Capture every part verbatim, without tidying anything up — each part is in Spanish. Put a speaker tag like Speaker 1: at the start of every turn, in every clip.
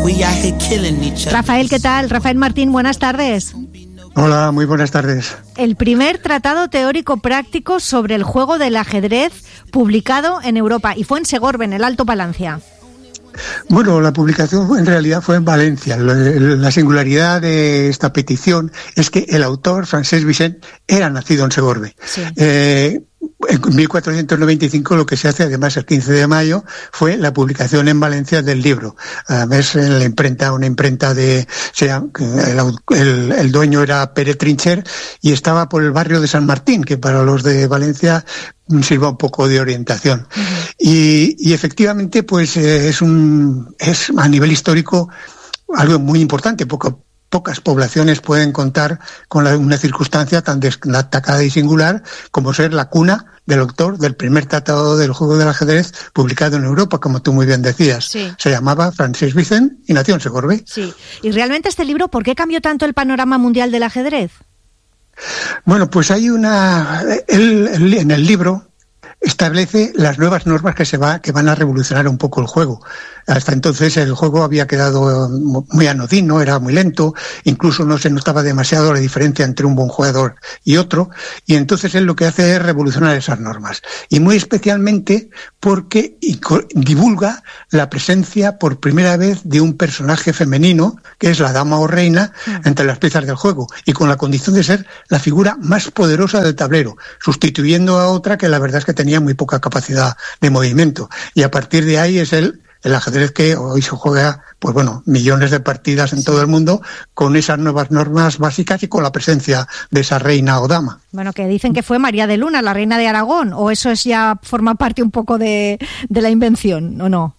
Speaker 1: Rafael, ¿qué tal? Rafael Martín, buenas tardes.
Speaker 2: Hola, muy buenas tardes.
Speaker 1: El primer tratado teórico práctico sobre el juego del ajedrez publicado en Europa, y fue en Segorbe, en el Alto Palancia.
Speaker 2: Bueno, la publicación en realidad fue en Valencia. La singularidad de esta petición es que el autor, Francesc Vicent, era nacido en Segorbe. Sí. Eh, en mil cuatrocientos noventa y cinco lo que se hace, además el quince de mayo, fue la publicación en Valencia del libro. Además, en la imprenta, una imprenta de... O sea, el, el, el dueño era Pere Trincher y estaba por el barrio de San Martín, que para los de Valencia sirva un poco de orientación. Uh-huh. Y, y efectivamente, pues eh, es un es a nivel histórico algo muy importante, poco Pocas poblaciones pueden contar con la, una circunstancia tan destacada y singular como ser la cuna del autor del primer tratado del juego del ajedrez publicado en Europa, como tú muy bien decías. Sí. Se llamaba Francesc Vicent y nació en Segorbe.
Speaker 1: Sí. Y realmente este libro, ¿por qué cambió tanto el panorama mundial del ajedrez?
Speaker 2: Bueno, pues hay una... Él, él, en el libro establece las nuevas normas que se va que van a revolucionar un poco el juego. Hasta entonces el juego había quedado muy anodino, era muy lento, incluso no se notaba demasiado la diferencia entre un buen jugador y otro, y entonces él lo que hace es revolucionar esas normas. Y muy especialmente porque divulga la presencia por primera vez de un personaje femenino, que es la dama o reina, entre las piezas del juego, y con la condición de ser la figura más poderosa del tablero, sustituyendo a otra que la verdad es que tenía muy poca capacidad de movimiento. Y a partir de ahí es el, el ajedrez que hoy se juega, pues bueno, millones de partidas en todo el mundo con esas nuevas normas básicas y con la presencia de esa reina o dama.
Speaker 1: Bueno, que dicen que fue María de Luna, la reina de Aragón, o eso es ya forma parte un poco de, de la invención, ¿o no?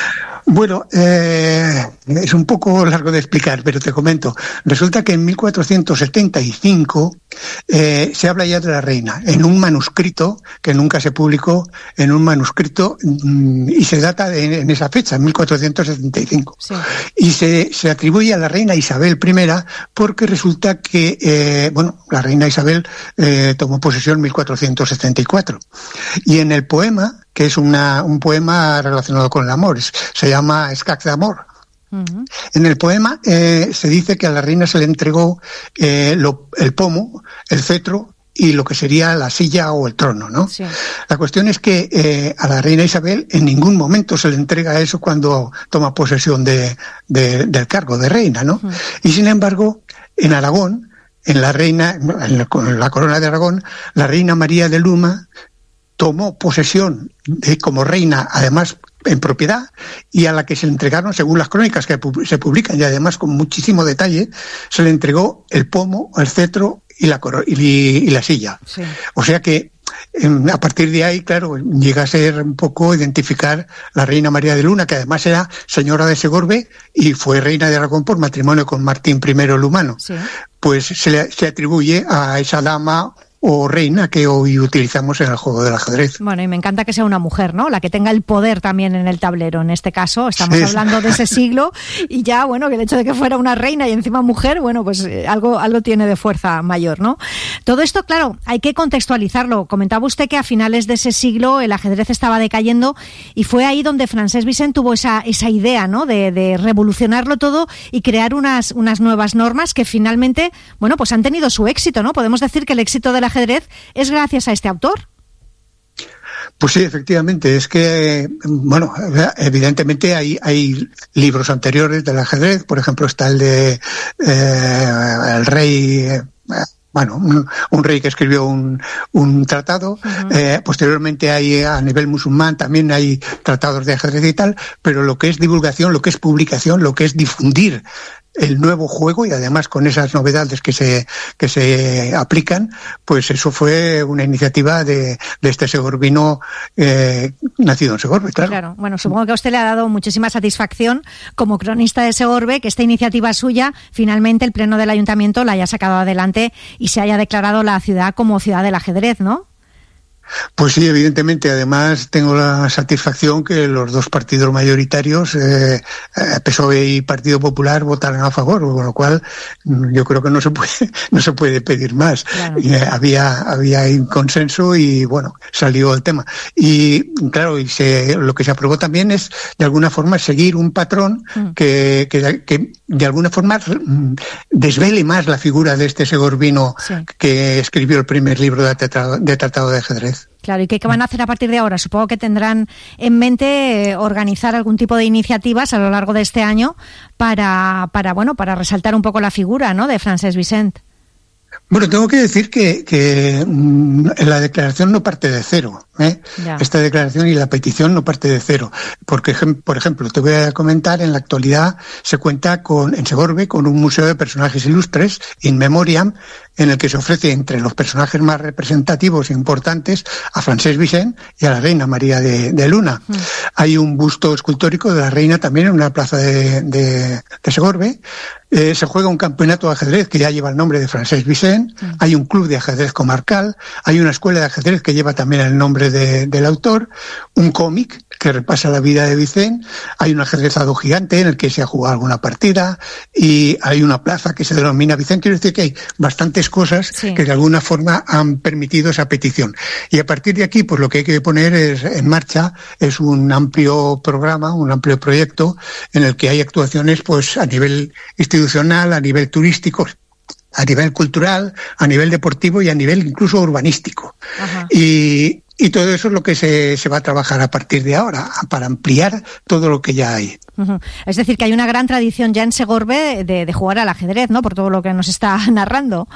Speaker 2: Bueno, eh, es un poco largo de explicar, pero te comento. Resulta que en mil cuatrocientos setenta y cinco eh, se habla ya de la reina en un manuscrito que nunca se publicó, en un manuscrito mmm, y se data de, en esa fecha, en mil cuatrocientos setenta y cinco. Sí. Y se, se atribuye a la reina Isabel primera porque resulta que, eh, bueno, la reina Isabel eh, tomó posesión en mil cuatrocientos setenta y cuatro. Y en el poema, que es una, un poema relacionado con el amor, se llama Escac d'amor. Uh-huh. En el poema eh, se dice que a la reina se le entregó eh, lo, el pomo, el cetro y lo que sería la silla o el trono, ¿no? Sí. La cuestión es que eh, a la reina Isabel en ningún momento se le entrega eso cuando toma posesión de, de, del cargo de reina, ¿no? Uh-huh. Y sin embargo, en Aragón, en la reina, en la, en la corona de Aragón, la reina María de Luma tomó posesión de, como reina, además en propiedad, y a la que se le entregaron, según las crónicas que se publican, y además con muchísimo detalle, se le entregó el pomo, el cetro y la, coro- y, y la silla. Sí. O sea que eh, a partir de ahí, claro, llega a ser un poco identificar la reina María de Luna, que además era señora de Segorbe y fue reina de Aragón por matrimonio con Martín primero el Humano. Sí. Pues se le se atribuye a esa dama o reina que hoy utilizamos en el juego del ajedrez.
Speaker 1: Bueno, y me encanta que sea una mujer, ¿no? La que tenga el poder también en el tablero. En este caso, estamos sí. hablando de ese siglo y ya, bueno, que el hecho de que fuera una reina y encima mujer, bueno, pues eh, algo, algo tiene de fuerza mayor, ¿no? Todo esto, claro, hay que contextualizarlo. Comentaba usted que a finales de ese siglo el ajedrez estaba decayendo y fue ahí donde Francesc Vicent tuvo esa, esa idea, ¿no? De, de revolucionarlo todo y crear unas, unas nuevas normas que finalmente, bueno, pues han tenido su éxito, ¿no? Podemos decir que el éxito de la ajedrez es gracias a este autor.
Speaker 2: Pues sí, efectivamente, es que, bueno, evidentemente hay, hay libros anteriores del ajedrez, por ejemplo está el de eh, el rey, eh, bueno, un, un rey que escribió un, un tratado, uh-huh. eh, posteriormente hay a nivel musulmán también hay tratados de ajedrez y tal, pero lo que es divulgación, lo que es publicación, lo que es difundir el nuevo juego y además con esas novedades que se que se aplican, pues eso fue una iniciativa de, de este segorbino eh, nacido en Segorbe, claro.
Speaker 1: Claro, bueno, supongo que a usted le ha dado muchísima satisfacción como cronista de Segorbe que esta iniciativa suya, finalmente el Pleno del Ayuntamiento la haya sacado adelante y se haya declarado la ciudad como ciudad del ajedrez, ¿no?
Speaker 2: Pues sí, evidentemente. Además, tengo la satisfacción que los dos partidos mayoritarios, eh, P S O E y Partido Popular, votaron a favor, con lo cual yo creo que no se puede, no se puede pedir más. Claro. Y, eh, había, había un consenso y bueno, salió el tema. Y claro, y se, lo que se aprobó también es, de alguna forma, seguir un patrón mm. que, que, que de alguna forma desvele más la figura de este Segorbino, sí, que escribió el primer libro de tratado de, tratado de ajedrez.
Speaker 1: Claro, ¿y qué, qué van a hacer a partir de ahora? Supongo que tendrán en mente eh, organizar algún tipo de iniciativas a lo largo de este año para, para bueno, para resaltar un poco la figura, ¿no?, de Francesc Vicent.
Speaker 2: Bueno, tengo que decir que, que mmm, la declaración no parte de cero, ¿eh? Esta declaración y la petición no parte de cero, porque, por ejemplo, te voy a comentar, en la actualidad se cuenta con, en Segorbe, con un museo de personajes ilustres, in memoriam, en el que se ofrece entre los personajes más representativos e importantes a Francesc Vicent y a la reina María de, de Luna. Mm. Hay un busto escultórico de la reina también en una plaza de, de, de Segorbe. Eh, se juega un campeonato de ajedrez que ya lleva el nombre de Francesc Vicent. Mm. Hay un club de ajedrez comarcal. Hay una escuela de ajedrez que lleva también el nombre de, del autor. Un cómic que repasa la vida de Vicent. Hay un ajedrezado gigante en el que se ha jugado alguna partida. Y hay una plaza que se denomina Vicent. Quiero decir que hay bastantes cosas, sí, que de alguna forma han permitido esa petición. Y a partir de aquí, pues lo que hay que poner es, en marcha es un amplio programa, un amplio proyecto en el que hay actuaciones pues a nivel institucional, a nivel turístico, a nivel cultural, a nivel deportivo y a nivel incluso urbanístico. Ajá. Y Y todo eso es lo que se, se va a trabajar a partir de ahora, para ampliar todo lo que ya hay.
Speaker 1: Uh-huh. Es decir, que hay una gran tradición ya en Segorbe de, de jugar al ajedrez, ¿no?, por todo lo que nos está narrando.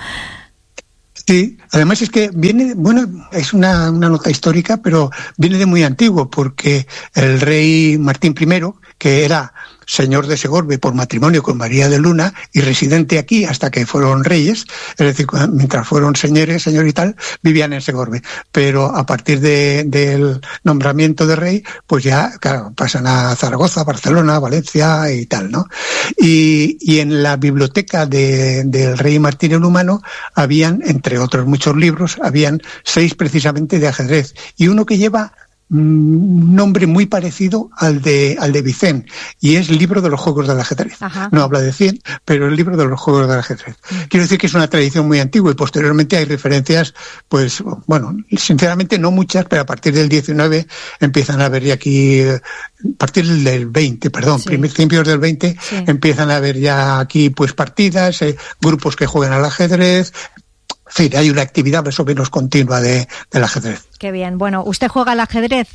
Speaker 2: Sí, además es que viene, bueno, es una, una nota histórica, pero viene de muy antiguo, porque el rey Martín primero, que era señor de Segorbe por matrimonio con María de Luna y residente aquí hasta que fueron reyes, es decir, mientras fueron señores, señor y tal, vivían en Segorbe. Pero a partir de, del nombramiento de rey, pues ya, claro, pasan a Zaragoza, Barcelona, Valencia y tal, ¿no? Y, y en la biblioteca de, del rey Martín el Humano habían, entre otros muchos libros, habían seis precisamente de ajedrez, y uno que lleva un nombre muy parecido al de al de Vicent, y es el libro de los juegos del ajedrez. Ajá. No habla de cien, pero el libro de los juegos del ajedrez. Mm. Quiero decir que es una tradición muy antigua, y posteriormente hay referencias, pues bueno, sinceramente no muchas, pero a partir del diecinueve empiezan a haber ya aquí, a partir del veinte, perdón, sí, principios del veinte, sí, empiezan a haber ya aquí pues partidas, eh, grupos que juegan al ajedrez. En fin, hay una actividad más o menos continua de, del ajedrez.
Speaker 1: Qué bien. Bueno, ¿usted juega al ajedrez?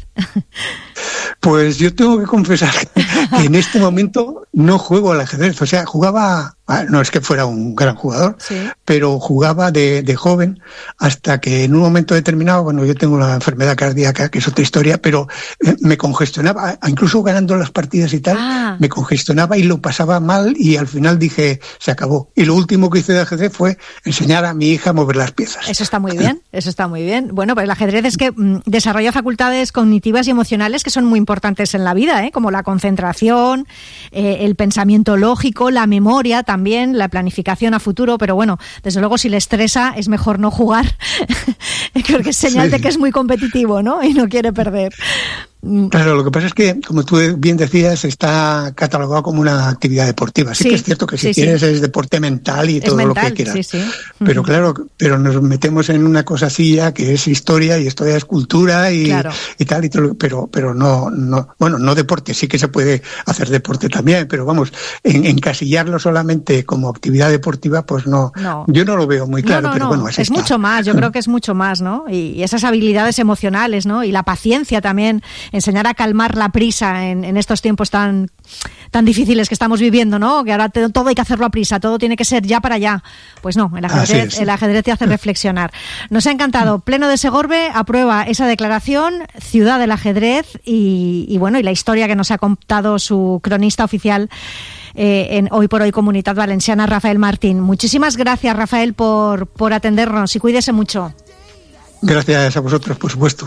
Speaker 2: Pues yo tengo que confesar que en este momento no juego al ajedrez. O sea, jugaba, no es que fuera un gran jugador, sí, pero jugaba de, de joven hasta que en un momento determinado, bueno, yo tengo una enfermedad cardíaca, que es otra historia, pero me congestionaba, incluso ganando las partidas y tal, ah. me congestionaba y lo pasaba mal, y al final dije, se acabó. Y lo último que hice de ajedrez fue enseñar a mi hija a mover las piezas.
Speaker 1: Eso está muy bien, eso está muy bien. Bueno, pues el ajedrez es que mm, desarrolla facultades cognitivas y emocionales que son muy importantes en la vida, ¿eh? Como la concentración, eh, el pensamiento lógico, la memoria también, la planificación a futuro, pero bueno, desde luego si le estresa es mejor no jugar, porque es señal, sí, de que es muy competitivo, ¿no?, y no quiere perder.
Speaker 2: Claro, lo que pasa es que, como tú bien decías, está catalogado como una actividad deportiva. Sí, sí, que es cierto que si sí, quieres sí, es deporte mental y es todo mental, lo que quieras. Sí, sí. Pero uh-huh, claro, pero nos metemos en una cosa así ya que es historia, y historia es cultura y, claro, y tal y todo, pero pero no no bueno, no deporte, sí que se puede hacer deporte también, pero vamos, en, encasillarlo solamente como actividad deportiva, pues no, no. Yo no lo veo muy claro, no, no, pero no, bueno, así
Speaker 1: es
Speaker 2: está.
Speaker 1: Mucho más, yo creo que es mucho más, ¿no? Y, y esas habilidades emocionales, ¿no? Y la paciencia también, enseñar a calmar la prisa en, en estos tiempos tan tan difíciles que estamos viviendo, ¿no? Que ahora te, todo hay que hacerlo a prisa, todo tiene que ser ya para allá. Pues no, el ajedrez, el ajedrez te hace reflexionar. Nos ha encantado. Pleno de Segorbe aprueba esa declaración, ciudad del ajedrez, y, y bueno, y la historia que nos ha contado su cronista oficial eh, en Hoy por Hoy Comunitat Valenciana, Rafael Martín. Muchísimas gracias, Rafael, por, por atendernos, y cuídese mucho.
Speaker 2: Gracias a vosotros, por supuesto.